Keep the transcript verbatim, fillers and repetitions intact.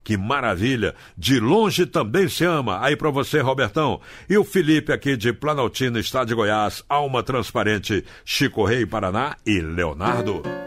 Que maravilha! De longe também se ama. Aí pra você, Robertão. E o Felipe aqui de Planaltina, estado de Goiás, Alma Transparente, Chico Rei, Paraná e Leonardo.